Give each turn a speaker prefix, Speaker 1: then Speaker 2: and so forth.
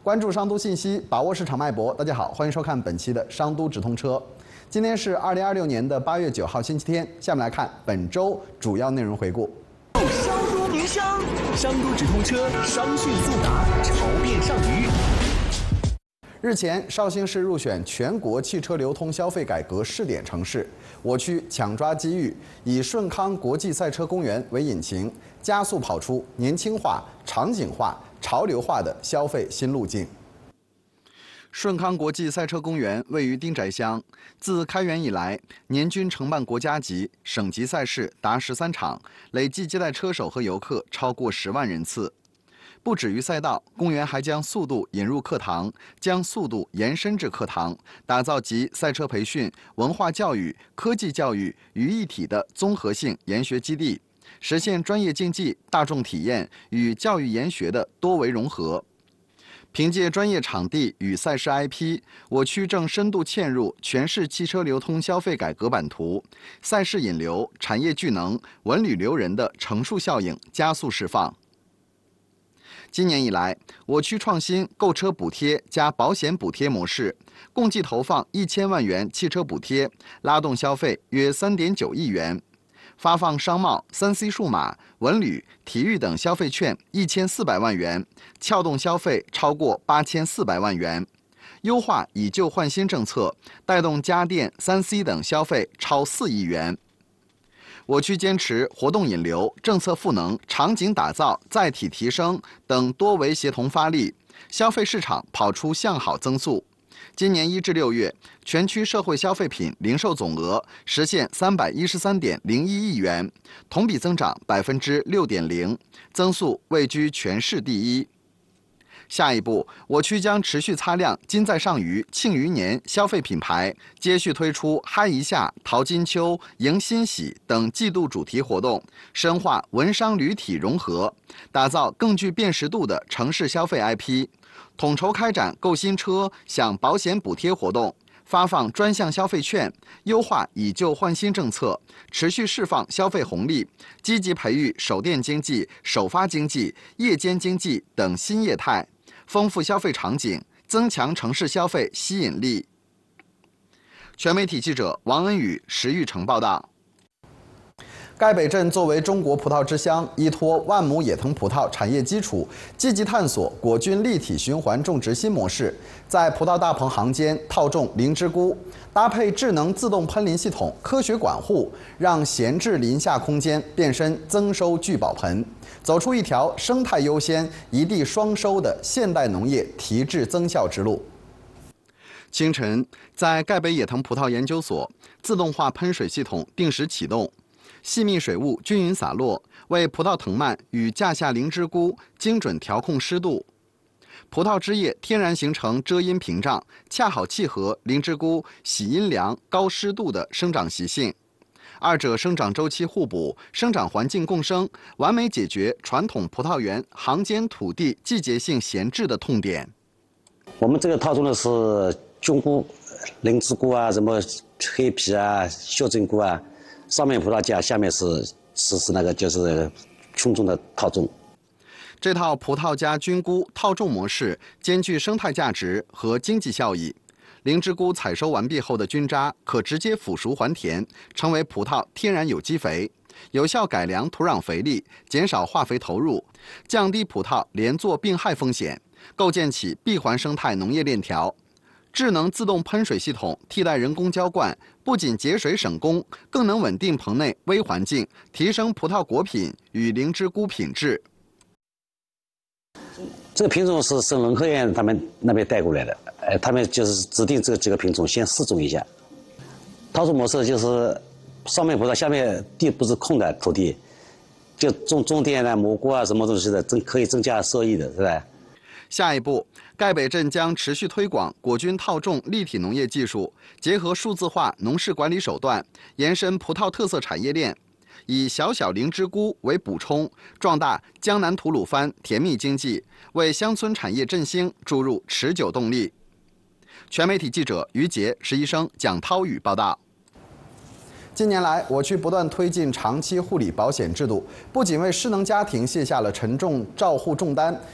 Speaker 1: 关注商都信息，把握市场脉搏。大家好，欢迎收看本期的商都直通车。今天是2026年的8月9号，星期天。下面来看本周主要内容回顾。
Speaker 2: 商都名商，商都直通车，商讯速达，潮变上鱼。
Speaker 1: 日前，绍兴市入选全国汽车流通消费改革试点城市。我区抢抓机遇，以顺康国际赛车公园为引擎，加速跑出年轻化、场景化、潮流化的消费新路径。顺康国际赛车公园位于丁宅乡，自开园以来，年均承办国家级、省级赛事达13场，累计接待车手和游客超过10万人次。不止于赛道，公园还将速度引入课堂，将速度延伸至课堂，打造集赛车培训、文化教育、科技教育于一体的综合性研学基地，实现专业竞技、大众体验与教育研学的多维融合。凭借专业场地与赛事 IP， 我区正深度嵌入全市汽车流通消费改革版图，赛事引流、产业聚能、文旅留人的乘数效应加速释放。今年以来，我区创新购车补贴加保险补贴模式，共计投放1000万元汽车补贴，拉动消费约3.9亿元，发放商贸、3C 数码、文旅、体育等消费券1400万元，撬动消费超过8400万元，优化以旧换新政策，带动家电、3C 等消费超4亿元。我区坚持活动引流、政策赋能、场景打造、载体提升等多维协同发力，消费市场跑出向好增速。今年1至6月，全区社会消费品零售总额实现313.01亿元，同比增长6.0%，增速位居全市第一。下一步，我区将持续擦亮金在上鱼、庆余年消费品牌，接续推出嗨一下、淘金秋、迎新喜等季度主题活动，深化文商旅体融合，打造更具辨识度的城市消费 IP， 统筹开展购新车、享保险补贴活动，发放专项消费券，优化以旧换新政策，持续释放消费红利，积极培育手电经济、首发经济、夜间经济等新业态，丰富消费场景，增强城市消费吸引力。全媒体记者王恩宇、石玉成报道。盖北镇作为中国葡萄之乡，依托万亩野藤葡萄产业基础，积极探索果菌立体循环种植新模式，在葡萄大棚行间套种灵芝菇，搭配智能自动喷淋系统，科学管护，让闲置林下空间变身增收聚宝盆，走出一条生态优先、一地双收的现代农业提质增效之路。清晨，在盖北野藤葡萄研究所，自动化喷水系统定时启动。细密水雾均匀洒落，为葡萄藤蔓与架下灵芝菇精准调控湿度。葡萄枝叶天然形成遮阴屏障，恰好契合灵芝菇喜阴凉、高湿度的生长习性。二者生长周期互补，生长环境共生，完美解决传统葡萄园行间土地季节性闲置的痛点。
Speaker 3: 我们这个套种的是菌菇、灵芝菇啊，什么黑皮啊、袖珍菇啊。上面葡萄架，下面是那个就是群众的套种。
Speaker 1: 这套葡萄加菌菇套种模式兼具生态价值和经济效益。灵芝菇采收完毕后的菌渣可直接腐熟还田，成为葡萄天然有机肥，有效改良土壤肥力，减少化肥投入，降低葡萄连作病害风险，构建起闭环生态农业链条。智能自动喷水系统替代人工浇灌，不仅节水省工，更能稳定棚内微环境，提升葡萄果品与灵芝菇品质。
Speaker 3: 这个品种是省农科院他们那边带过来的，他们就是指定这几个品种先试种一下。套种模式就是上面葡萄，下面地不是空的土地，就种点呢蘑菇啊什么东西的，可以增加收益的，是吧？
Speaker 1: 下一步，盖北镇将持续推广果菌套种立体农业技术，结合数字化农事管理手段，延伸葡萄特色产业链，以小小灵芝菇为补充，壮大江南吐鲁番甜蜜经济，为乡村产业振兴注入持久动力。全媒体记者于杰、石医生、蒋涛宇报道。近年来，我区不断推进长期护理保险制度，不仅为失能家庭卸下了沉重照护重担，